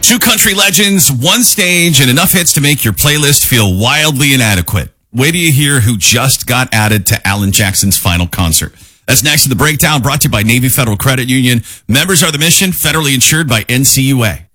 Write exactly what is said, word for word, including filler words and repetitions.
Two country legends, one stage, and enough hits to make your playlist feel wildly inadequate. Wait till you hear who just got added to Alan Jackson's final concert. That's next to The Breakdown, brought to you by Navy Federal Credit Union. Members are the mission, federally insured by N C U A.